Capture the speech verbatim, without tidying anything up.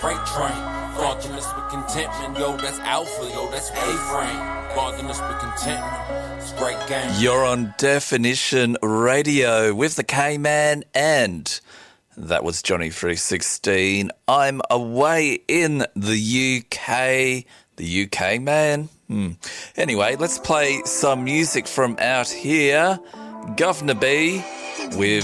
Freight train, fraudulence with contentment, yo, that's alpha, yo, that's A-frame. Fraudulence with contentment, it's a great game. You're on Definition Radio with the K-Man, and that was Johnny three sixteen. I'm away in the U K. The U K, man? Hmm. Anyway, let's play some music from out here. Governor B with